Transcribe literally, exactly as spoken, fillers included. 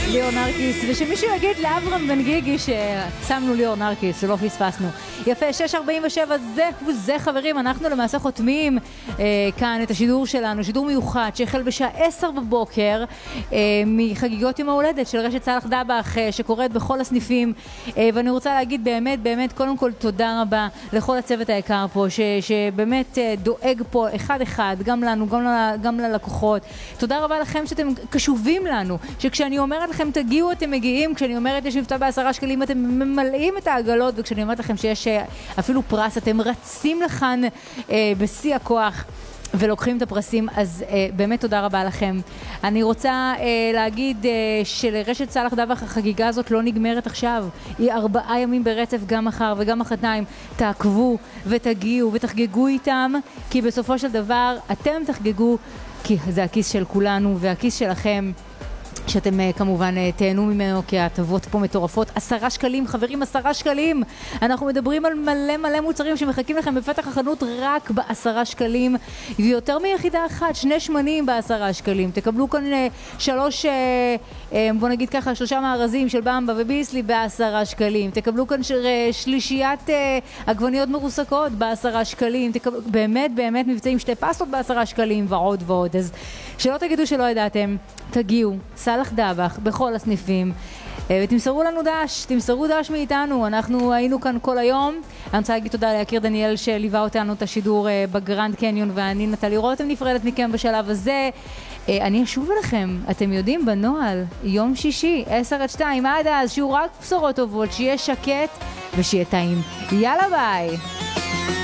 ליאור נרקיס, ושמישהו יגיד לאברהם בן גיגי ששמנו ליאור נרקיס, שלא פספסנו. יפה, שש ארבעים ושבע, זה וזה חברים, אנחנו למעשה חותמים אה, כאן את השידור שלנו, שידור מיוחד שהחל בשעה עשר בבוקר אה, מחגיגות יום ההולדת של רשת סלאח דבח אה, שקורית בכל הסניפים, אה, ואני רוצה להגיד באמת, באמת, קודם כל תודה רבה לכל הצוות היקר פה, ש, שבאמת אה, דואג פה אחד אחד, גם לנו, גם, ל, גם ללקוחות. תודה רבה לכם שאתם קשובים לנו, שכשאני אומרת לכם תגיעו אתם מגיעים, כשאני אומרת יש מבטא בעשרה שקלים אתם ממלאים את העגלות, וכשאני אומרת לכם שיש אפילו פרס אתם רצים לכאן אה, בשיא הכוח ולוקחים את הפרסים, אז אה, באמת תודה רבה לכם. אני רוצה אה, להגיד אה, שלרשת סלאח דבח החגיגה הזאת לא נגמרת עכשיו, היא ארבעה ימים ברצף, גם מחר וגם מחרתיים. תעקבו ותגיעו ותחגגו איתם, כי בסופו של דבר אתם תחגגו, כי זה הכיס של כולנו והכיס שלכם שאתם uh, כמובן uh, תהנו ממנו, כי ההטבות פה מטורפות. עשרה שקלים, חברים, עשרה שקלים. אנחנו מדברים על מלא מלא מוצרים שמחכים לכם בפתח החנות רק בעשרה שקלים, ויותר מיחידה אחת, שני שמנים בעשרה שקלים. תקבלו כאן uh, שלוש, uh, uh, בוא נגיד ככה, שלושה מארזים של במבה וביסלי בעשרה שקלים. תקבלו כאן ש... uh, שלישיית uh, עגבניות מרוסקות בעשרה שקלים. תקבלו, באמת, באמת מבצעים שתי פסטות בעשרה שקלים ועוד ועוד. אז שלא תגידו שלא ידעתם, תגיעו, סלאח דבח, בכל הסניפים, ותמסרו לנו דש, תמסרו דש מאיתנו, אנחנו היינו כאן כל היום. אני רוצה להגיד תודה ליקיר דניאל שליווה אותנו את השידור בגרנד קניון, ואני נטלי רותם נפרדת מכם בשלב הזה. אני אשוב אליכם, אתם יודעים, בנועל, יום שישי, עשר עד שתיים, עד אז, שיהיו רק בשורות טובות, שיהיה שקט ושיהיה טעים. יאללה ביי!